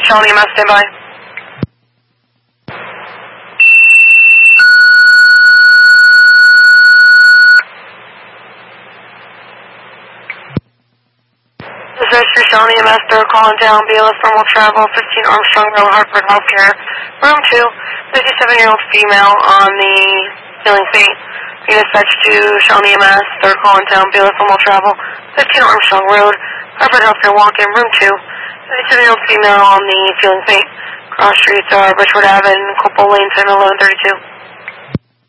Shawnee EMS, stand by. This is Registry Shawnee EMS, they're calling down BLS Normal Travel, 15 Armstrong Road, Hartford Healthcare, room 2, 57-year-old female on the feeling faint. Being dispatched to Shawnee EMS, they're calling down BLS Normal Travel, 15 Armstrong Road, Hartford Healthcare, walk-in, room 2, 57-year-old female on the feeling faint. Cross streets are Richwood Ave and Copole Lane, 1132.